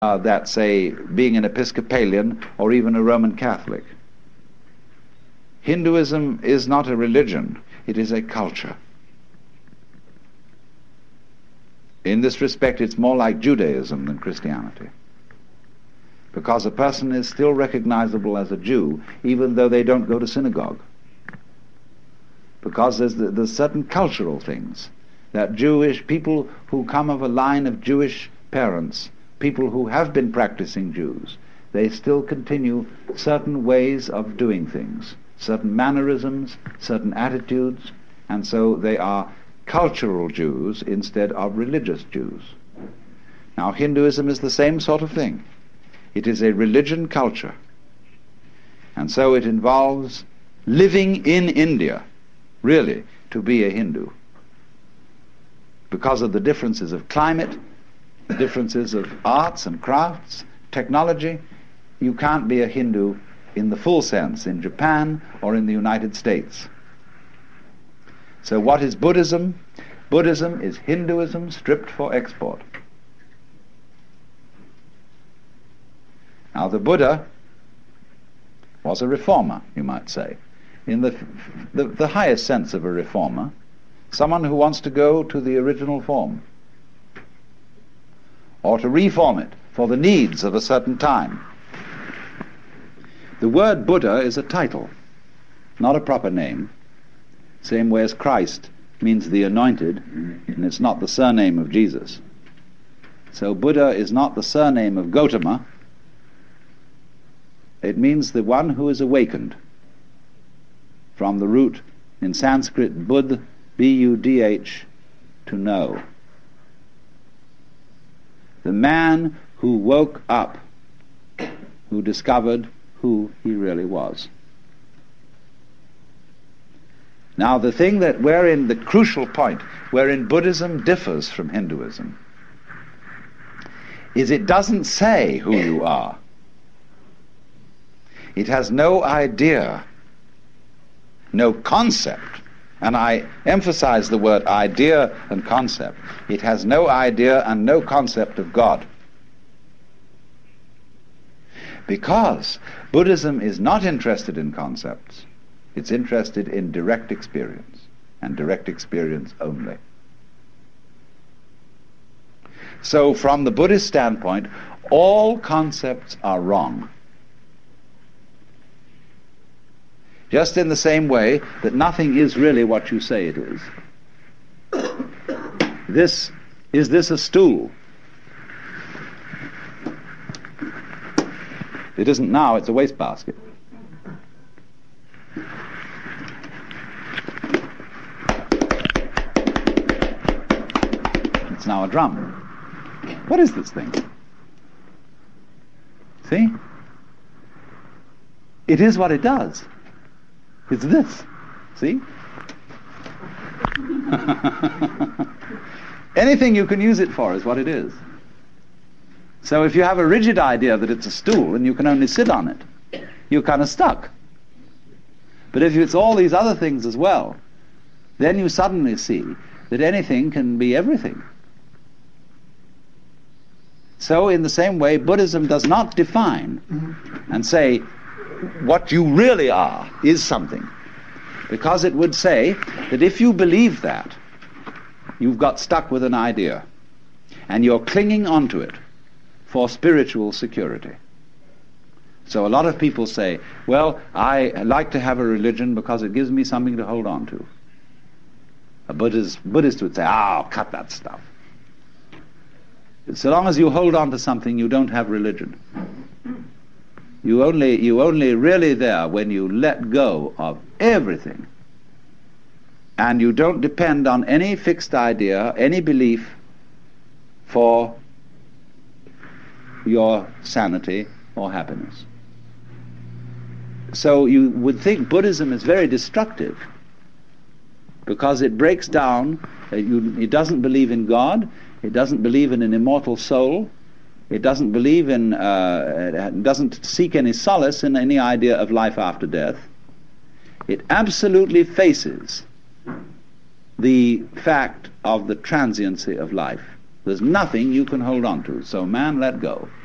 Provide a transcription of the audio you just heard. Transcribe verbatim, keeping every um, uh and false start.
uh, that, say, being an Episcopalian or even a Roman Catholic. Hinduism is not a religion, it is a culture. In this respect, it's more like Judaism than Christianity, because a person is still recognizable as a Jew even though they don't go to synagogue, because there's, the, there's certain cultural things that Jewish people who come of a line of Jewish parents, people who have been practicing Jews, they still continue certain ways of doing things, certain mannerisms, certain attitudes, and so they are cultural Jews instead of religious Jews. Now, Hinduism is the same sort of thing. It is a religion culture, and so it involves living in India, really, to be a Hindu, because of the differences of climate, the differences of arts and crafts, technology. You can't be a Hindu in the full sense in Japan or in the United States. So what is Buddhism? Buddhism is Hinduism stripped for export. Now, the Buddha was a reformer, you might say, in the, the, the highest sense of a reformer, someone who wants to go to the original form, or to reform it for the needs of a certain time. The word Buddha is a title, not a proper name, same way as Christ means the anointed, and it's not the surname of Jesus. So Buddha is not the surname of Gautama. It means the one who is awakened, from the root in Sanskrit budh, B U D H, to know. The man who woke up, who discovered who he really was. Now, the thing that wherein the crucial point wherein Buddhism differs from Hinduism is it doesn't say who you are. It has no idea, no concept, and I emphasize the word idea and concept. It has no idea and no concept of God, because Buddhism is not interested in concepts. It's interested in direct experience, and direct experience only. So from the Buddhist standpoint, all concepts are wrong. Just in the same way that nothing is really what you say it is. This, is this a stool? It isn't now, it's a wastebasket. It's now a drum. What is this thing? See? It is what it does. It's this. See? Anything you can use it for is what it is. So if you have a rigid idea that it's a stool and you can only sit on it, you're kind of stuck. But if it's all these other things as well, then you suddenly see that anything can be everything. So in the same way, Buddhism does not define and say what you really are is something, because it would say that if you believe that, you've got stuck with an idea and you're clinging onto it for spiritual security. So a lot of people say, well, I like to have a religion because it gives me something to hold on to. A Buddhist, Buddhist would say, oh, cut that stuff. So long as you hold on to something, you don't have religion. You only, you only really there when you let go of everything, and you don't depend on any fixed idea, any belief for your sanity or happiness. So you would think Buddhism is very destructive, because it breaks down, uh, you, it doesn't believe in God, it doesn't believe in an immortal soul, it doesn't believe in, uh, it doesn't seek any solace in any idea of life after death. It absolutely faces the fact of the transiency of life. There's nothing you can hold on to, so man, let go.